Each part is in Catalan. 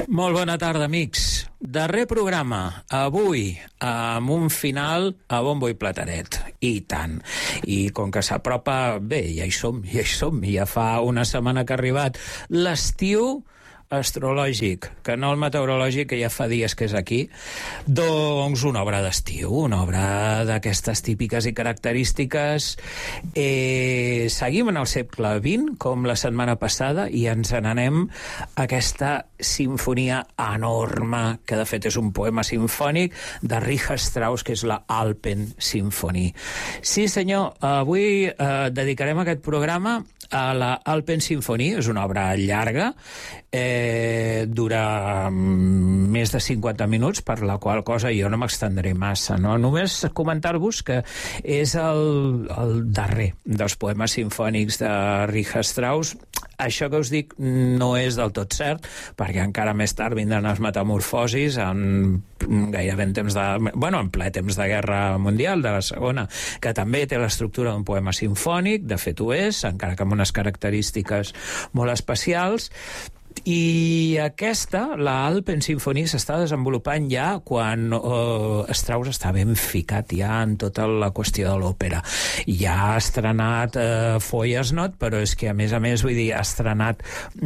Molt bona tarda, amics. Darrer programa, avui, amb un final a bombo i plateret. I tant. I com que s'apropa, bé, ja hi som. Ja fa una setmana que ha arribat l'estiu astrològic, que no el meteorològic, que ja fa dies que és aquí. Doncs una obra d'estiu, una obra d'aquestes típiques i característiques. Seguim en el segle XX, com la setmana passada, i ens n'anem a aquesta sinfonia enorme, que de fet és un poema sinfònic, de Richard Strauss, que és la Alpensinfonie. Sí, senyor, avui dedicarem aquest programa a la Alpensinfonie. És una obra llarga, dura més de 50 minuts, per la qual cosa jo no m'extendré massa, no? Només comentar-vos que és el darrer dels poemes sinfònics de Richard Strauss. Això que us dic no és del tot cert, perquè encara més tard vindran les metamorfosis gairebé en temps en ple temps de Guerra Mundial, de la Segona, que també té l'estructura d'un poema sinfònic, de fet ho és, encara que amb unes característiques molt especials. I aquesta, la Alpensinfonie, s'està desenvolupant ja quan Strauss està ben ficat ja en tota la qüestió de l'òpera. Ja ha estrenat Feuersnot, però és que a més, vull dir, ha estrenat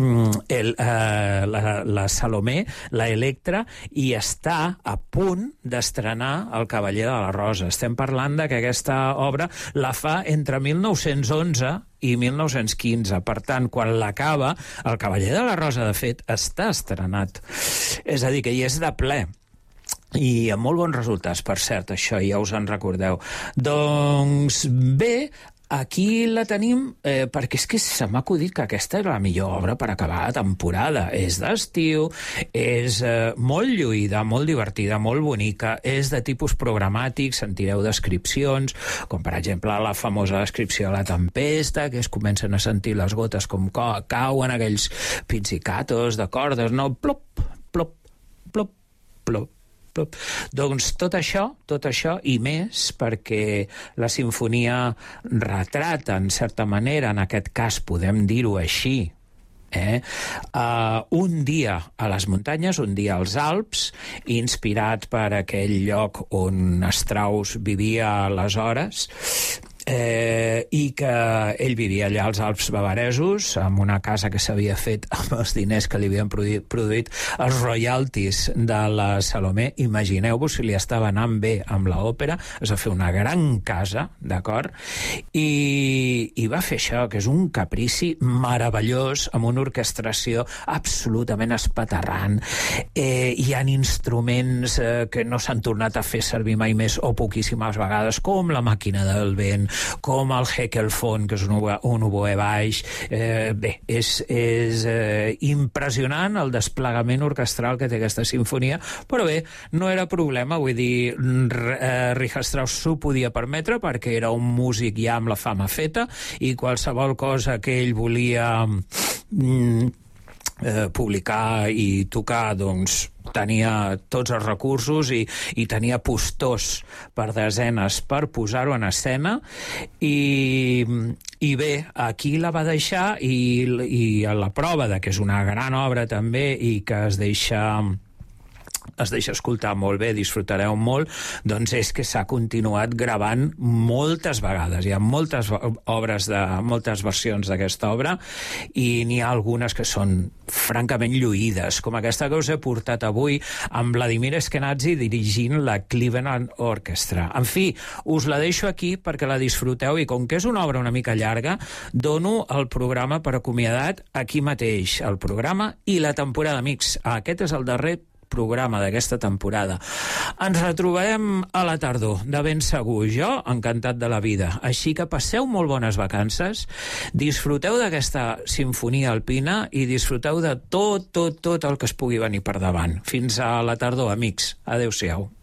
la Salomé, la Electra, i està a punt d'estrenar El cavaller de la Rosa. Estem parlant de que aquesta obra la fa entre 1911 i 1915. Per tant, quan l'acaba, El cavaller de la Rosa, de fet, està estrenat. És a dir, que hi és de ple. I amb molt bons resultats, per cert, això ja us en recordeu. Doncs bé, aquí la tenim perquè és que se m'ha acudit que aquesta és la millor obra per acabar la temporada. És d'estiu, és molt lluïda, molt divertida, molt bonica, és de tipus programàtic, sentireu descripcions, com per exemple la famosa descripció de la tempesta, que es comencen a sentir les gotes com cauen aquells pizzicatos de cordes, no? Plop, plop, plop, plop. Doncs tot això i més, perquè la sinfonia retrata, en certa manera, en aquest cas podem dir-ho així, un dia a les muntanyes, un dia als Alps, inspirat per aquell lloc on Strauss vivia aleshores, i que ell vivia allà als Alps bavaresos, en una casa que s'havia fet amb els diners que li havien produït els royalties de la Salomé. Imagineu-vos si li estava anant bé amb l'òpera. Es va fer una gran casa, d'acord? I va fer això, que és un caprici meravellós, amb una orquestració absolutament espaterrant. Hi ha instruments que no s'han tornat a fer servir mai més, o poquíssimes vegades, com la màquina del vent, com el Heckelphon, que és un oboè baix. Bé, és impressionant el desplegament orquestral que té aquesta sinfonia, però bé, no era problema, vull dir, Richard Strauss s'ho podia permetre perquè era un músic ja amb la fama feta, i qualsevol cosa que ell volia publicar i tocar, doncs tenia tots els recursos i tenia postors per desenes per posar-ho en escena, i bé, aquí la va deixar, i a la prova de que és una gran obra també i que es deixa escoltar molt bé, disfrutareu molt, doncs és que s'ha continuat gravant moltes vegades. Hi ha moltes moltes versions d'aquesta obra, i n'hi ha algunes que són francament lluïdes, com aquesta que us he portat avui, amb Vladimir Eskenazi dirigint la Cleveland Orchestra. En fi, us la deixo aquí perquè la disfruteu, i com que és una obra una mica llarga, dono el programa per acomiadat aquí mateix, el programa i la temporada, amics. Aquest és el darrer programa d'aquesta temporada. Ens retrobarem a la tardor, de ben segur. Jo, encantat de la vida. Així que passeu molt bones vacances, disfruteu d'aquesta sinfonia alpina i disfruteu de tot el que es pugui venir per davant. Fins a la tardor, amics. Adéu-siau.